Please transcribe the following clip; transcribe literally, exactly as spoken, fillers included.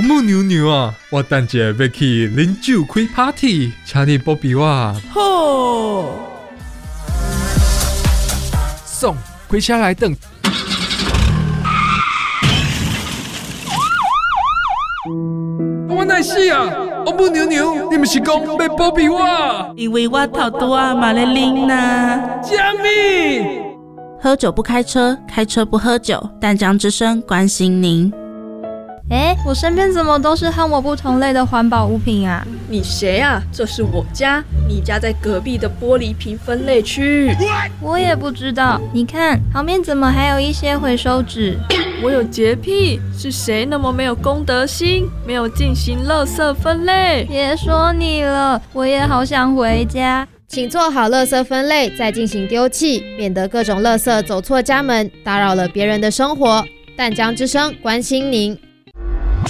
母牛牛啊，我等下要去啉酒开 party， 请你保庇我。 好， 送开车来等。我哪是啊？我母牛牛，你们是讲要保庇我？ 因为我头拄啊嘛咧啉呐。 虾米？ 喝酒不开车，开车不喝酒。淡江之声关心您。 哎，我身边怎么都是和我不同类的环保物品啊？ 你谁啊？这是我家，你家在隔壁的玻璃瓶分类区。 我也不知道，你看旁边怎么还有一些回收纸？ 我有洁癖，是谁那么没有公德心，没有进行垃圾分类？ 别说你了，我也好想回家。 请做好垃圾分类，再进行丢弃，免得各种垃圾走错家门，打扰了别人的生活。淡江之声关心您。